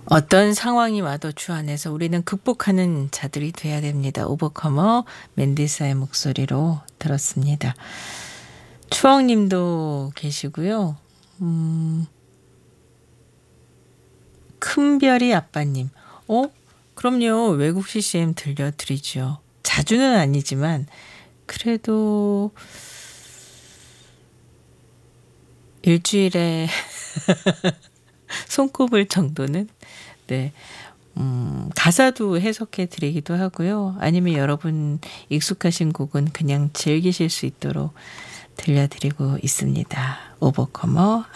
어떤 상황이 와도 주 안에서 우리는 극복하는 자들이 돼야 됩니다. 오버커머 맨디사의 목소리로 들었습니다. 추억님도 계시고요. 큰별이 아빠님. 그럼요. 외국 CCM 들려드리죠. 자주는 아니지만 그래도 일주일에 손꼽을 정도는 네. 가사도 해석해 드리기도 하고요. 아니면 여러분 익숙하신 곡은 그냥 즐기실 수 있도록 들려드리고 있습니다. 오버커머